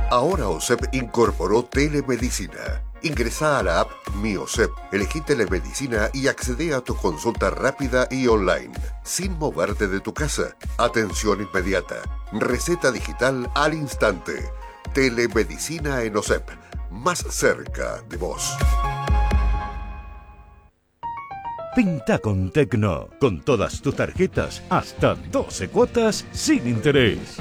Ahora OSEP incorporó telemedicina. Ingresa a la app Mi OSEP, elegí telemedicina y accede a tu consulta rápida y online, sin moverte de tu casa. Atención inmediata. Receta digital al instante. Telemedicina en OSEP, más cerca de vos. Pinta con Tecno, con todas tus tarjetas, hasta 12 cuotas sin interés.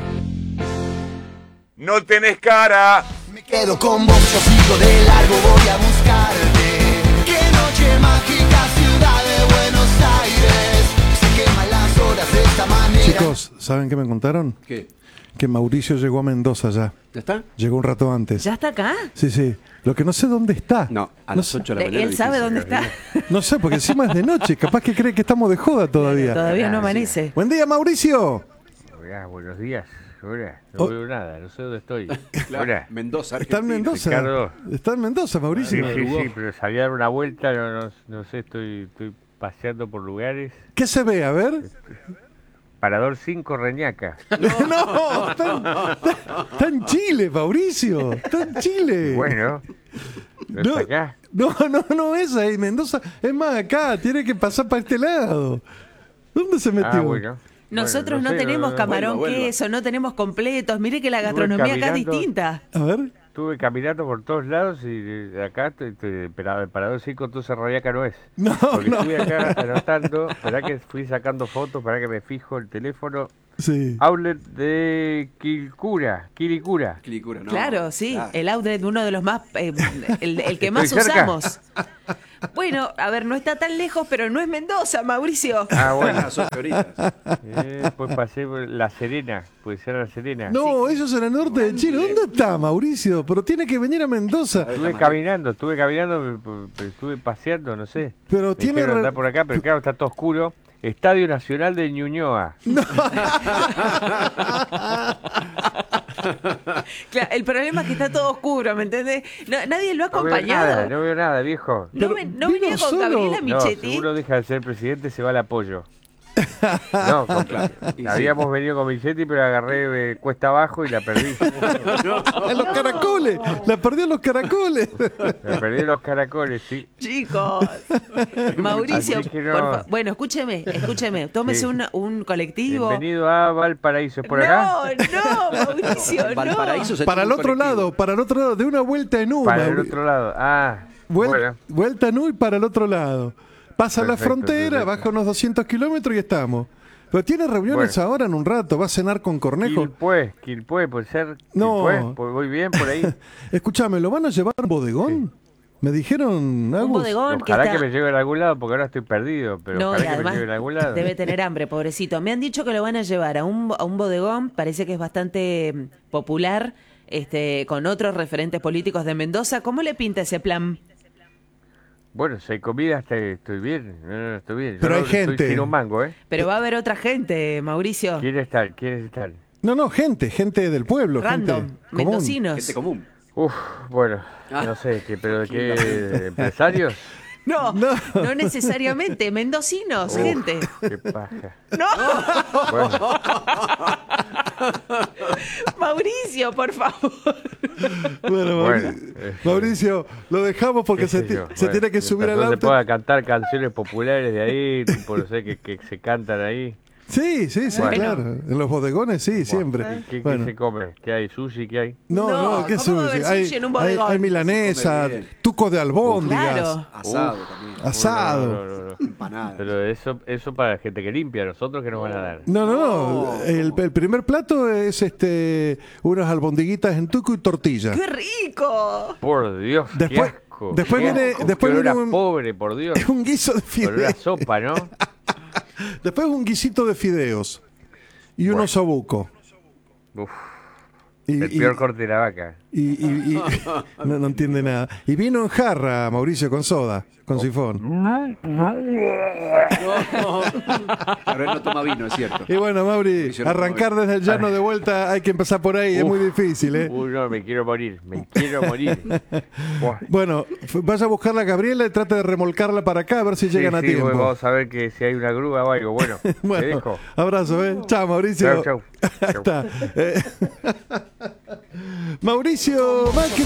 ¡No tenés cara! Me quedo con vos, yo sigo de largo, voy a buscarte. Qué noche mágica, ciudad de Buenos Aires. Se queman las horas de esta manera. Chicos, ¿saben qué me contaron? ¿Qué? Que Mauricio llegó a Mendoza ya. ¿Ya está? Llegó un rato antes. ¿Ya está acá? Sí, sí. Lo que no sé dónde está. No, a No las sé. 8 de la mañana. Él sabe dónde está. No sé, porque encima es de noche. Capaz que cree que estamos de joda todavía. Todavía no amanece. Buen día, Mauricio. Hola, buenos días. Hola, no Oh. veo nada, no sé dónde estoy. Claro, Hola. Mendoza, Está en Argentina. Mendoza. Ricardo. Está en Mendoza, Sí, Mauricio. sí, pero salí a dar una vuelta, no sé, estoy paseando por lugares. ¿Qué se ve? A ver. Parador 5, Reñaca. No, está en Chile, Mauricio. Está en Chile. Bueno, ¿no No, está acá? no es ahí. Mendoza es más acá. Tiene que pasar para este lado. ¿Dónde se metió? Ah, bueno. Nosotros Bueno, no sé, tenemos camarón, vuelva. queso, no tenemos completos. Mire que la Estuve gastronomía acá es caminando. distinta. A ver. Estuve caminando por todos lados y de acá, el Parador 5, entonces Reñaca no es. No, Porque no. estuve acá anotando, para que fui sacando fotos, para que me fijo el teléfono. Sí. Outlet de Quilicura. Quilicura, no. Claro, sí. Claro. El outlet, uno de los más. El que más Estoy cerca. usamos. Bueno, a ver, no está tan lejos, pero no es Mendoza, Mauricio. Ah, bueno. Las 8 horitas. Después pasé por La Serena, puede ser La Serena. No, ellos en el norte de Chile. ¿Dónde está, Mauricio? Pero tiene que venir a Mendoza. Estuve caminando, pero estuve paseando, no sé. Pero Me tiene dijeron re- andar por acá, pero claro, está todo oscuro. Estadio Nacional de Ñuñoa. Claro, el problema es que está todo oscuro, ¿me entendés? Nadie lo ha No veo acompañado. nada, no veo nada, viejo. No, Pero no vino venía con solo. Gabriela No, Michetti. seguro deja de ser presidente, se va al apoyo. No, Y sí. habíamos venido con Michetti, pero agarré cuesta abajo y la perdí. A los caracoles. La perdió en los caracoles. Me perdí los caracoles, sí. Chicos, Mauricio, Así que no. bueno, escúcheme, tómese Sí. un colectivo. Bienvenido a Valparaíso, ¿es por acá? No, Mauricio, no. Valparaíso se Para el toma un otro colectivo. lado, de una vuelta en U. Para el Mauri- otro lado. Ah, bueno. Vuelta en U y para el otro lado. Pasa la Perfecto, frontera, perfecto. baja unos 200 kilómetros y estamos. Pero tiene reuniones Bueno. ahora en un rato, va a cenar con Cornejo. Quilpué, puede ser. No. Quilpué, pues voy bien por ahí. Escúchame, ¿lo van a llevar a un bodegón? Me dijeron, Un Agus. bodegón que Ojalá está... que me lleven a algún lado, porque ahora estoy perdido, pero No, y ojalá que me además lleven a algún lado. debe tener hambre, pobrecito. Me han dicho que lo van a llevar a un bodegón, parece que es bastante popular, con otros referentes políticos de Mendoza. ¿Cómo le pinta ese plan? Bueno, si hay comida, estoy bien. No, estoy bien. Yo Pero hay no- estoy gente. sin un mango, ¿eh? Pero va a haber otra gente, Mauricio. ¿Quieres estar? No, gente del pueblo. Random, gente común. mendocinos. Gente común. Uf, bueno, no sé, pero ¿de qué empresarios? No, No. no necesariamente, mendocinos, Uf, gente. qué paja. No, Bueno, Mauricio, por favor. Bueno, Bueno, Mauricio, lo dejamos porque qué se, sé ti- yo. se Bueno, tiene que subir al donde auto. pueda cantar canciones populares de ahí, tipo, no sé, que se cantan ahí. Sí, Bueno. claro. En los bodegones, sí, siempre. ¿Qué Bueno. se come? ¿Qué hay? ¿Sushi? ¿Qué hay? No, ¿qué ¿cómo va a sushi? haber sushi en un bodegón? Hay milanesa, Come bien. tucos de albóndigas, Claro. Asado también. asado. No. Empanada. Pero eso para la gente que limpia, nosotros que nos van a dar. No. El primer plato es unas albondiguitas en tuco y tortilla. ¡Qué rico! Por Dios, Después- qué asco. después qué viene- asco, después qué olor viene a un- pobre, por Dios. Es un guiso de Olor a fideos. sopa, ¿no? Después un guisito de fideos y unos obuco. Uf, Y, el peor corte de la vaca. y- no entiende nada. Y vino en jarra, Mauricio, con soda, con sifón. Pero él no toma vino, es cierto. Y bueno, Mauri, Mauricio, no, arrancar desde el llano de vuelta hay que empezar por ahí, es muy difícil, ¿eh? Uy, no, me quiero morir. Buah. Bueno, vaya a buscar a Gabriela y trate de remolcarla para acá a ver si llegan a Sí, tiempo. bueno, vamos a ver que si hay una grúa o algo. Bueno, te Bueno, dejo. abrazo, ¿eh? Chao, Mauricio. Chau. Ahí está. Mauricio Macri.